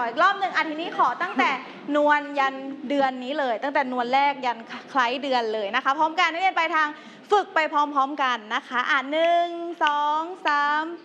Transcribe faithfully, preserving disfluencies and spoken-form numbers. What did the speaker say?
อีกรอบหนึ่งอ่ะทีนี้ขอตั้งแต่นวลยันเดือนนี้เลยตั้งแต่นวลแรกยันคล้ายเดือนเลยนะคะพร้อมกันนักเรียนไปทางฝึกไปพร้อมๆกันนะคะอ่ะหนึ่งสองสาม